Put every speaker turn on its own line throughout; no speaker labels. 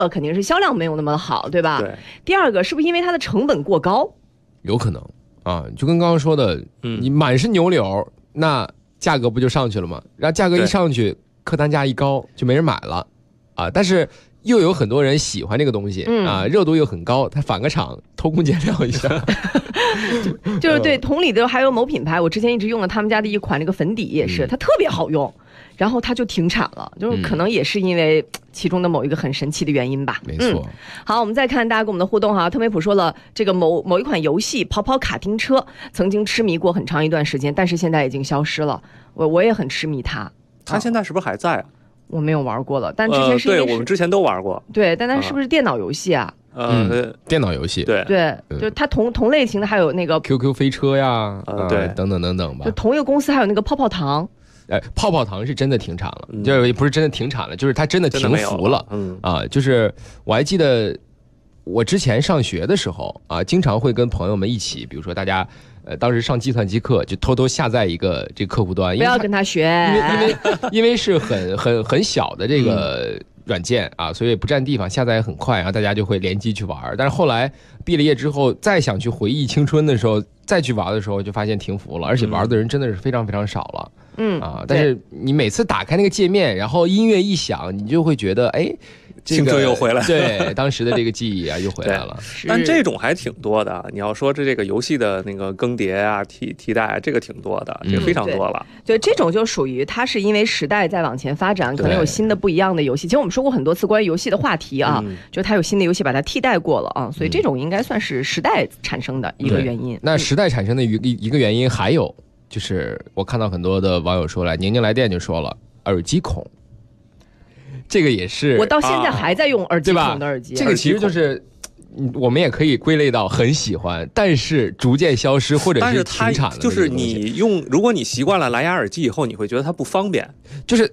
肯定是销量没有那么好，对吧？
对。
第二个是不是因为它的成本过高？
有可能啊，就跟刚刚说的，你满是牛柳，那价格不就上去了吗？然后价格一上去，客单价一高，就没人买了啊。但是又有很多人喜欢这个东西啊，热度又很高，他返个场偷工减料一下。
就是对，同理的还有某品牌，我之前一直用了他们家的一款那个粉底也是，它特别好用，然后它就停产了，就是可能也是因为其中的某一个很神奇的原因吧。
没错。
好，我们再看大家跟我们的互动哈。特梅普说了，这个某一款游戏跑跑卡丁车曾经痴迷过很长一段时间，但是现在已经消失了。我也很痴迷它。
它现在是不是还在啊？
我没有玩过了，但之前是
对，我们之前都玩过。
对，但它是不是电脑游戏啊？
电脑游戏。
对，就是它同类型的还有那个
QQ 飞车呀，
对，
等等等等吧。
就同一个公司还有那个泡泡糖。
泡泡糖是真的停产了，就是不是真的停产了，就是它真的停服了。就是我还记得我之前上学的时候啊，经常会跟朋友们一起，比如说大家当时上计算机课，就偷偷下载一个这个客户端，
不要跟他学，
因为是很小的这个软件啊，所以不占地方，下载也很快，然后大家就会联机去玩。但是后来毕了业之后，再想去回忆青春的时候，再去玩的时候，就发现停服了，而且玩的人真的是非常非常少了。但是你每次打开那个界面，然后音乐一响，你就会觉得
青春又回来了，
对，当时的这个记忆啊又回来了。
但这种还挺多的，你要说这个游戏的那个更迭啊、替代啊，这个挺多的，这个非常多了。
对，这种就属于它是因为时代在往前发展，可能有新的不一样的游戏。其实我们说过很多次关于游戏的话题啊，就它有新的游戏把它替代过了啊，所以这种应该算是时代产生的一个原因。
那时代产生的一个原因还有就是我看到很多的网友说了，宁宁来电就说了耳机孔。这个也是，
我到现在还在用耳机孔的耳机。
这个其实就是我们也可以归类到很喜欢，但是逐渐消失或者是停产了。
就是你用，如果你习惯了蓝牙耳机以后，你会觉得它不方便。
就是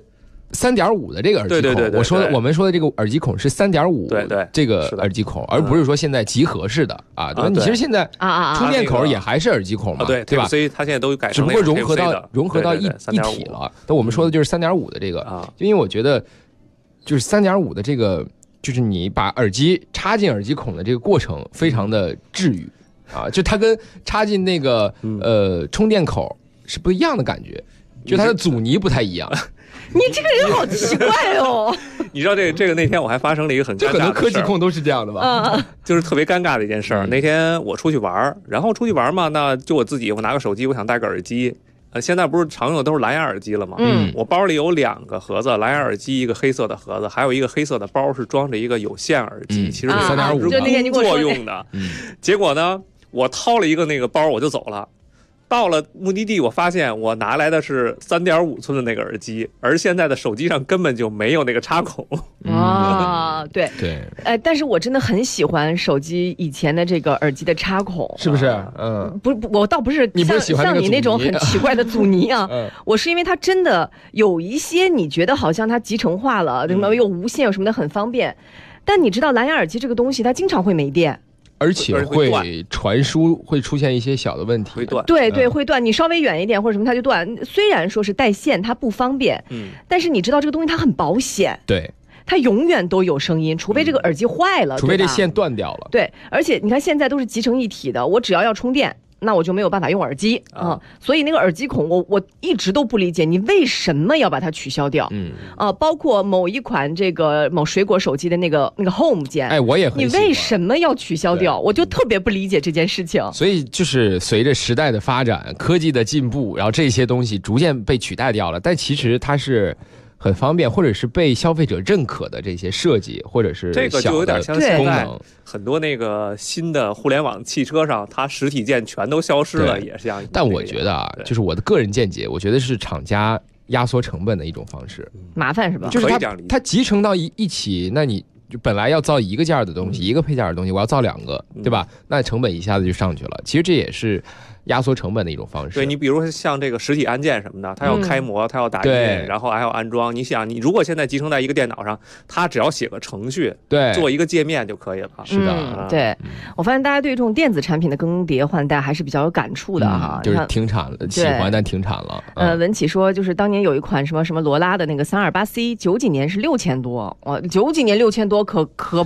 3.5的这个耳机孔，
对，
我们说的这个耳机孔是3.5，
对，
这个耳机孔，而不是说现在集合式的啊。对吧？你其实现在充电口也还是耳机孔嘛，
对
吧？
所以它现在都改
成，只不过融合到一体了。但我们说的就是3.5的这个，就因为我觉得就是3.5的这个，就是你把耳机插进耳机孔的这个过程非常的治愈啊，就它跟插进那个充电口是不一样的感觉，就它的阻尼不太一样。
你这个人好奇怪哦！
你知道这个那天我还发生了一个很尴尬的事，
这可能科技控都是这样的吧？
就是特别尴尬的一件事儿。那天我出去玩，然后出去玩嘛，那就我自己，我拿个手机，我想带个耳机。现在不是常用的都是蓝牙耳机了吗？我包里有2个盒子，蓝牙耳机一个黑色的盒子，还有一个黑色的包是装着一个有线耳机，其实是
3.5
工作用的。结果呢，我掏了一个那个包我就走了。到了目的地，我发现我拿来的是3.5寸的那个耳机，而现在的手机上根本就没有那个插孔。
对，但是我真的很喜欢手机以前的这个耳机的插孔，
是不是？
不，我倒不是像你那种很奇怪的阻尼啊，我是因为它真的有一些你觉得好像它集成化了，什么又无线有什么的很方便，但你知道蓝牙耳机这个东西它经常会没电。
而且会传输会出现一些小的问题，
会断。
对，会断。你稍微远一点或者什么它就断。虽然说是带线它不方便，但是你知道这个东西它很保险。
对，
它永远都有声音，除非这个耳机坏了，
除非这线断掉了。
对，而且你看现在都是集成一体的，我只要出电，那我就没有办法用耳机所以那个耳机孔我一直都不理解你为什么要把它取消掉。包括某一款这个某水果手机的那个 Home 键，
我也很喜欢。
你为什么要取消掉？我就特别不理解这件事情。
所以就是随着时代的发展，科技的进步，然后这些东西逐渐被取代掉了，但其实它是很方便，或者是被消费者认可的这些设计，或者是
这个就有点像现在很多那个新的互联网汽车上，它实体键全都消失了，也是这样。
但我觉得就是我的个人见解，我觉得是厂家压缩成本的一种方式，
麻烦是吧？
就是它集成到一起，那你就本来要造一个件的东西，一个配件的东西，我要造2个，对吧？那成本一下子就上去了。其实这也是压缩成本的一种方式。
对，你比如像这个实体按键什么的，它要开模，它要打印，然后还要安装。你想，你如果现在集成在一个电脑上，它只要写个程序，
对，
做一个界面就可以了。
是的，
对，我发现大家对这种电子产品的更迭换代还是比较有感触的哈。
就是停产了，喜欢但停产了。
文启说，就是当年有一款什么罗拉的那个328C，90几年是6000多，哇，90几年6000多可